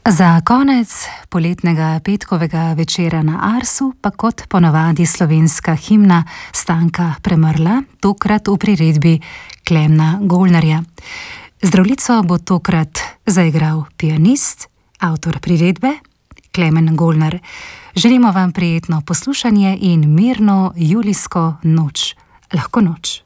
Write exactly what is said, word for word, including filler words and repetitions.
Za konec poletnega petkovega večera na Arsu pa kot ponavadi slovenska himna Stanka Premrla, tokrat v priredbi Klemna Golnarja. Zdravljico bo tokrat zaigral pianist, avtor priredbe Klemen Golnar. Želimo vam prijetno poslušanje in mirno julijsko noč. Lahko noč.